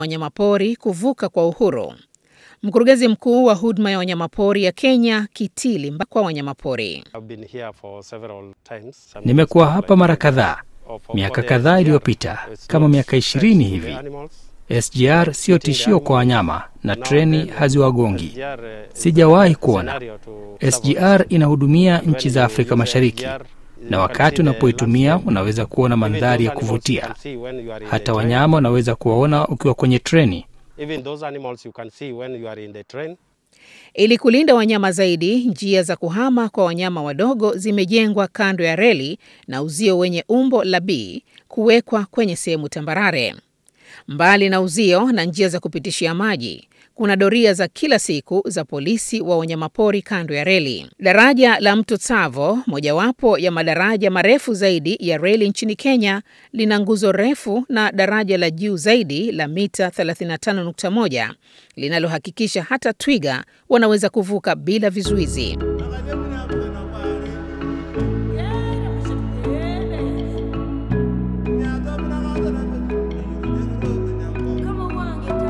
wanyamapori kuvuka kwa uhuru. Mkurugenzi mkuu wa huduma ya wanyamapori ya Kenya, Kitili Mbakwa wanyamapori. Nimekuwa hapa mara kadhaa, miaka kadhaa iliyopita, kama miaka 20 hivi. SGR sio tishio kwa wanyama na treni haziwagongi. Sijawahi kuona. SGR inahudumia nchi za Afrika Mashariki, na wakati unapoitumia unaweza kuona mandhari ya kuvutia. Hata wanyama unaweza kuwaona ukiwa kwenye treni. Ili kulinda wanyama zaidi, njia za kuhama kwa wanyama wadogo zimejengwa kando ya reli na uzio wenye umbo la B kuwekwa kwenye sehemu tambarare. Mbali na uzio na njia za kupitishia maji, kuna doria za kila siku za polisi wa wanyamapori kando ya reli. Daraja la Mto Tsavo, mojawapo ya madaraja marefu zaidi ya reli nchini Kenya, lina nguzo refu na daraja la juu zaidi la mita 35.1 linalohakikisha hata twiga wanaweza kuvuka bila vizuizi.